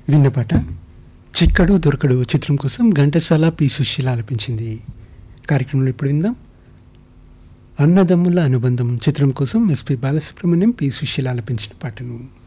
విన్న పాట చిక్కడు దొరకడు చిత్రం కోసం ఘంటసాల పి సుశీల ఆలపించింది. కార్యక్రమంలో ఇప్పుడు విందాం అన్నదమ్ముల అనుబంధం చిత్రం కోసం ఎస్పి బాలసుబ్రహ్మణ్యం పి సుశీల ఆలపించిన పాటను.